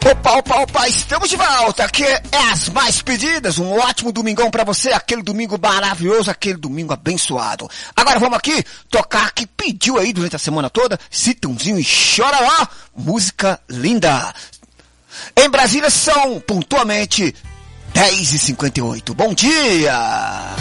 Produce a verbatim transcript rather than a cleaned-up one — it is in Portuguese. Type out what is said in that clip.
Opa, opa, opa, estamos de volta, aqui é as mais pedidas, um ótimo domingão pra você, aquele domingo maravilhoso, aquele domingo abençoado. Agora vamos aqui tocar que pediu aí durante a semana toda, Citãozinho e Chororó, música linda. Em Brasília são pontualmente dez e cinquenta e oito, bom dia!